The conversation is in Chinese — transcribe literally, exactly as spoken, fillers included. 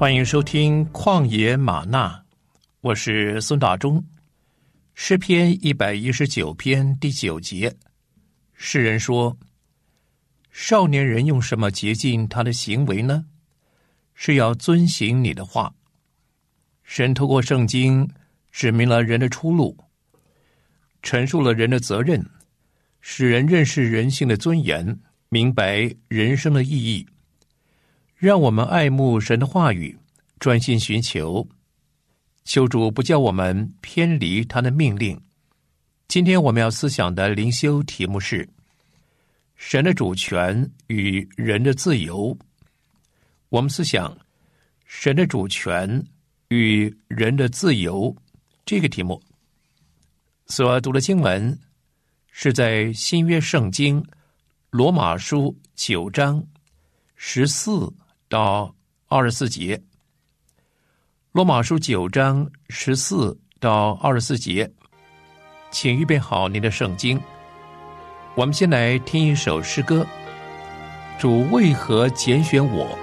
欢迎收听旷野吗哪，我是孙大中。诗篇一百一十九篇第九节，诗人说：少年人用什么洁净他的行为呢？是要遵行你的话。神透过圣经指明了人的出路，陈述了人的责任，使人认识人性的尊严，明白人生的意义。让我们爱慕神的话语，专心寻求，求主不叫我们偏离他的命令。今天我们要思想的灵修题目是神的主权与人的自由。我们思想神的主权与人的自由这个题目。所读的经文是在新约圣经罗马书九章十四到二十四节。罗马书九章十四到二十四节，请预备好您的圣经。我们先来听一首诗歌。主为何拣选我？